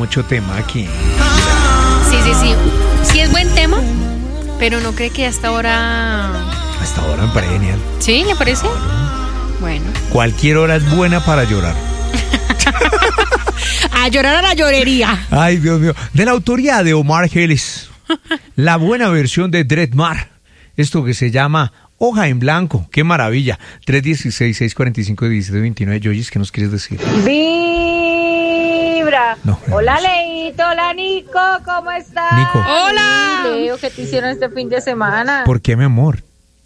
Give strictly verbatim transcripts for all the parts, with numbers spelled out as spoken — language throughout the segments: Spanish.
mucho tema aquí. Sí, sí, sí. Sí es buen tema, pero no cree que hasta ahora... Hasta ahora en Perennial. ¿Sí? ¿Le parece? Bueno. Cualquier hora es buena para llorar. A llorar a la llorería. Ay, Dios mío. De la autoría de Omar Ellis. La buena versión de Dreadmar. Esto que se llama Hoja en Blanco. ¡Qué maravilla! tres uno seis, seis cuatro cinco, diecisiete veintinueve. Yoyis, ¿qué nos quieres decir? Vibra. No, Hola, Leito. Hola, Nico. ¿Cómo estás? Nico. Hola. Leo, ¿qué te hicieron este fin de semana? ¿Por qué, mi amor?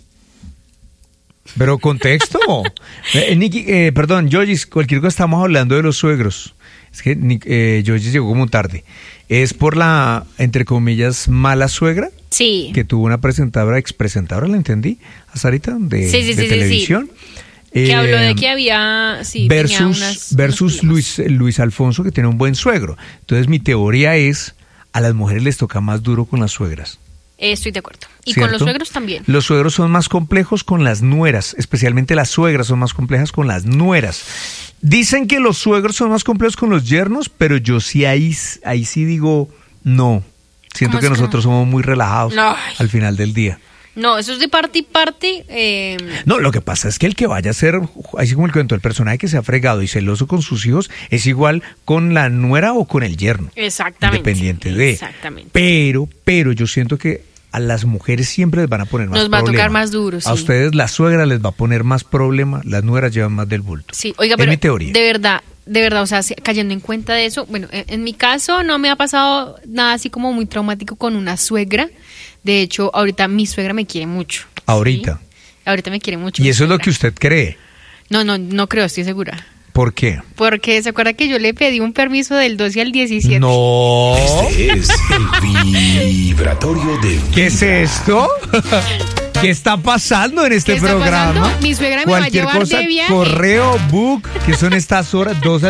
Pero contexto. eh, Niki, eh, perdón, Yoyis, cualquier cosa estamos hablando de los suegros. Es que eh, Yoyis llegó como tarde. Es por la, entre comillas, mala suegra. Sí. Que tuvo una presentadora, expresentadora, ¿la entendí? Hasta ahorita, de, Sí, sí, de sí, televisión. sí, sí. Que Eh, habló de que había... Sí, tenía versus unas, versus unos Luis, Luis Alfonso, que tiene un buen suegro. Entonces, mi teoría es, a las mujeres les toca más duro con las suegras. Eh, estoy de acuerdo. Y ¿Cierto? con los suegros también. Los suegros son más complejos con las nueras, especialmente las suegras son más complejas con las nueras. Dicen que los suegros son más complejos con los yernos, pero yo sí ahí, ahí sí digo no. Siento que nosotros somos muy relajados no. al final del día. No, eso es de parte y parte. Eh... No, lo que pasa es que el que vaya a ser, así como el cuento, el personaje que se ha fregado y celoso con sus hijos, es igual con la nuera o con el yerno. Exactamente. Independiente de. Exactamente. Pero, pero yo siento que a las mujeres siempre les van a poner más Nos va problema. a tocar más duro, sí. A ustedes la suegra les va a poner más problema, las nueras llevan más del bulto. Sí, oiga, es pero mi teoría. de verdad, de verdad, o sea, cayendo en cuenta de eso, bueno, en, en mi caso no me ha pasado nada así como muy traumático con una suegra. De hecho, ahorita mi suegra me quiere mucho. Ahorita. ¿Sí? Ahorita me quiere mucho. Y eso suegra. Es lo que usted cree. No, no, no creo, estoy segura. ¿Por qué? Porque se acuerda que yo le pedí un permiso del doce al diecisiete. No. Este es el vibratorio de Vibra. ¿Qué es esto? ¿Qué está pasando en este ¿Qué está programa? pasando? Mi suegra me Cualquier va a llevar cosa, de viaje. correo, book, que son estas horas, dos